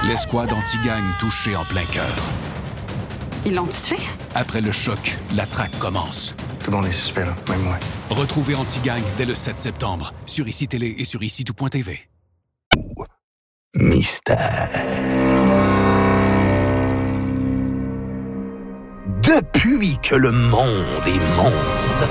L'escouade anti-gang touchée en plein cœur. Ils l'ont tué? Après le choc, la traque commence. Tout le monde est suspect, là, même moi. Retrouvez Anti-Gang dès le 7 septembre sur ICI Télé et sur ICI-tout.tv. Mystère. Depuis que le monde est monde,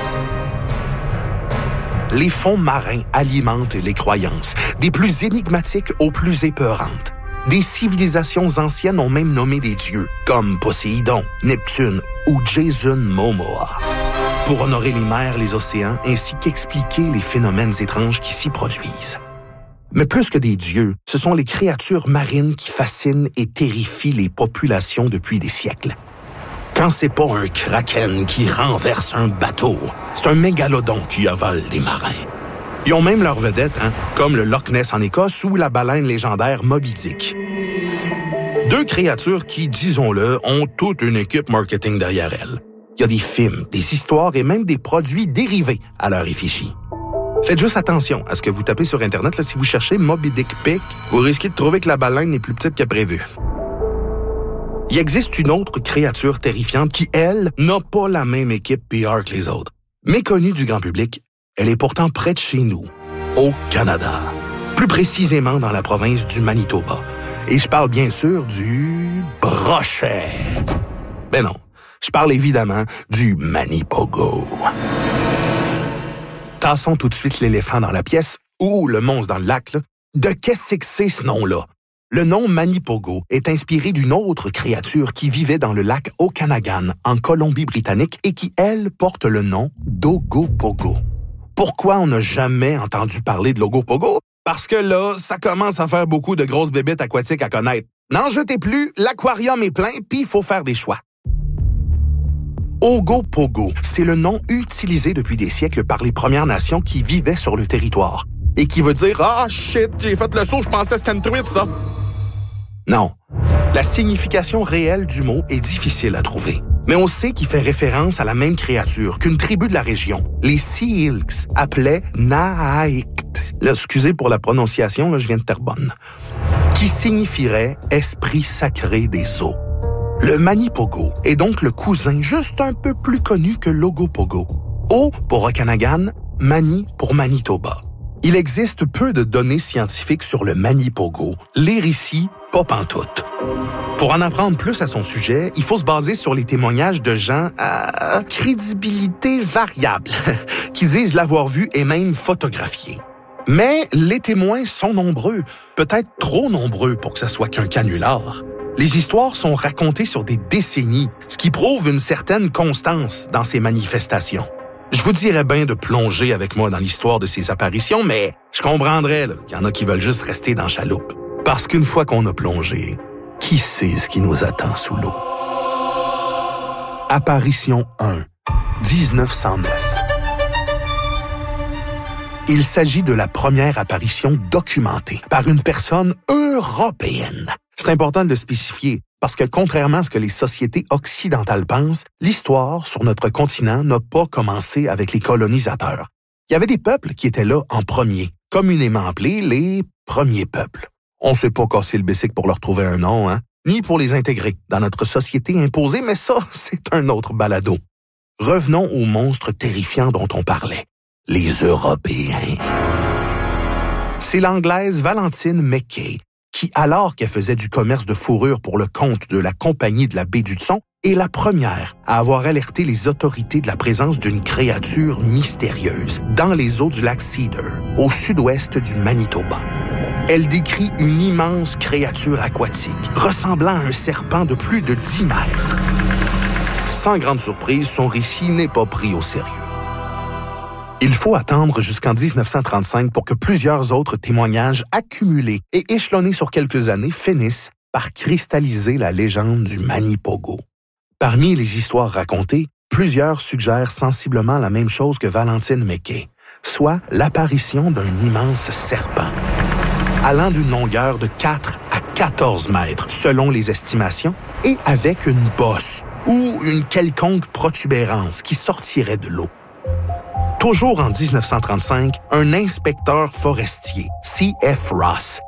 les fonds marins alimentent les croyances, des plus énigmatiques aux plus épeurantes. Des civilisations anciennes ont même nommé des dieux, comme Poséidon, Neptune ou Jason Momoa, pour honorer les mers, les océans, ainsi qu'expliquer les phénomènes étranges qui s'y produisent. Mais plus que des dieux, ce sont les créatures marines qui fascinent et terrifient les populations depuis des siècles. Quand c'est pas un kraken qui renverse un bateau, c'est un mégalodon qui avale des marins. Ils ont même leurs vedettes, comme le Loch Ness en Écosse ou la baleine légendaire Moby Dick. Deux créatures qui, disons-le, ont toute une équipe marketing derrière elles. Il y a des films, des histoires et même des produits dérivés à leur effigie. Faites juste attention à ce que vous tapez sur Internet. Là, si vous cherchez Moby Dick Pic, vous risquez de trouver que la baleine est plus petite que prévu. Il existe une autre créature terrifiante qui, elle, n'a pas la même équipe PR que les autres. Méconnue du grand public, elle est pourtant près de chez nous, au Canada. Plus précisément dans la province du Manitoba. Et je parle bien sûr du brochet. Ben non, je parle évidemment du Manipogo. Tassons tout de suite l'éléphant dans la pièce ou le monstre dans le lac. Là. De qu'est-ce que c'est ce nom-là? Le nom Manipogo est inspiré d'une autre créature qui vivait dans le lac Okanagan, en Colombie-Britannique, et qui, elle, porte le nom d'Ogopogo. Pourquoi on n'a jamais entendu parler de l'Ogopogo? Parce que là, ça commence à faire beaucoup de grosses bébites aquatiques à connaître. N'en jetez plus, l'aquarium est plein, puis il faut faire des choix. Ogopogo, c'est le nom utilisé depuis des siècles par les Premières Nations qui vivaient sur le territoire. Et qui veut dire « Ah, shit, j'ai fait le saut, je pensais que c'était une truite, ça! » Non. La signification réelle du mot est difficile à trouver. Mais on sait qu'il fait référence à la même créature qu'une tribu de la région, les Sea-Ilks, appelait Naaïkt. Là, excusez pour la prononciation, là, je viens de Terrebonne. Qui signifierait « esprit sacré des eaux ». Le Manipogo est donc le cousin juste un peu plus connu que l'Ogopogo. O pour Okanagan, Mani pour Manitoba. Il existe peu de données scientifiques sur le Manipogo. Lire ici, pas pantoute. Pour en apprendre plus à son sujet, il faut se baser sur les témoignages de gens à crédibilité variable, qui disent l'avoir vu et même photographié. Mais les témoins sont nombreux, peut-être trop nombreux pour que ça soit qu'un canular. Les histoires sont racontées sur des décennies, ce qui prouve une certaine constance dans ces manifestations. Je vous dirais bien de plonger avec moi dans l'histoire de ces apparitions, mais je comprendrais qu'il y en a qui veulent juste rester dans la chaloupe. Parce qu'une fois qu'on a plongé, qui sait ce qui nous attend sous l'eau? Apparition 1, 1909. Il s'agit de la première apparition documentée par une personne européenne. C'est important de le spécifier, parce que contrairement à ce que les sociétés occidentales pensent, l'histoire sur notre continent n'a pas commencé avec les colonisateurs. Il y avait des peuples qui étaient là en premier, communément appelés les premiers peuples. On ne s'est pas cassé le bicycle pour leur trouver un nom, ni pour les intégrer dans notre société imposée, mais ça, c'est un autre balado. Revenons aux monstres terrifiants dont on parlait, les Européens. C'est l'Anglaise Valentine Mackay, qui, alors qu'elle faisait du commerce de fourrure pour le compte de la Compagnie de la baie d'Hudson, est la première à avoir alerté les autorités de la présence d'une créature mystérieuse dans les eaux du lac Cedar, au sud-ouest du Manitoba. Elle décrit une immense créature aquatique, ressemblant à un serpent de plus de 10 mètres. Sans grande surprise, son récit n'est pas pris au sérieux. Il faut attendre jusqu'en 1935 pour que plusieurs autres témoignages accumulés et échelonnés sur quelques années finissent par cristalliser la légende du Manipogo. Parmi les histoires racontées, plusieurs suggèrent sensiblement la même chose que Valentine Mackay, soit l'apparition d'un immense serpent, allant d'une longueur de 4 à 14 mètres selon les estimations, et avec une bosse ou une quelconque protubérance qui sortirait de l'eau. Toujours en 1935, un inspecteur forestier, C.F. Ross,